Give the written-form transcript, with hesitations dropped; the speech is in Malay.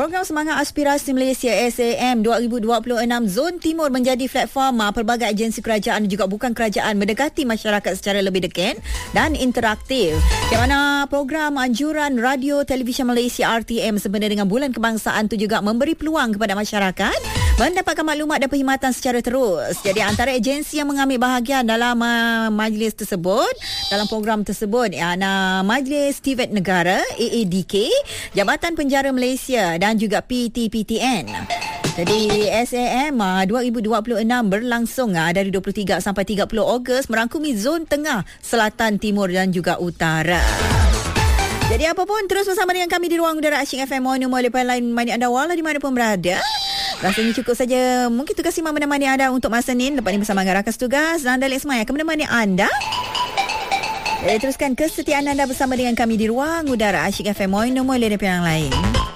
Program Semangat Aspirasi Malaysia SAM 2026 Zon Timur menjadi platform pelbagai agensi kerajaan dan juga bukan kerajaan mendekati masyarakat secara lebih dekat dan interaktif. Di mana program anjuran Radio Televisyen Malaysia RTM sempena dengan Bulan Kebangsaan itu juga memberi peluang kepada masyarakat mendapatkan maklumat dan perkhidmatan secara terus. Jadi antara agensi yang mengambil bahagian dalam majlis tersebut, dalam program tersebut, Majlis Tivet Negara AADK, Jabatan Penjara Malaysia dan juga PTPTN. Jadi SAM 2026 berlangsung dari 23 sampai 30 Ogos merangkumi zon tengah, selatan, timur dan juga utara. Jadi apapun, terus bersama dengan kami di Ruang Udara Asyik FM Mono oleh lain mana anda wala di mana pun berada. Rasanya cukup saja mungkin tugas Imam menemani anda untuk masa ni. Lepas ini bersama dengan rakan tugas dan Dalek Ismail akan menemani anda. Teruskan kesetiaan anda bersama dengan kami di Ruang Udara Asyik FM Mono oleh yang lain.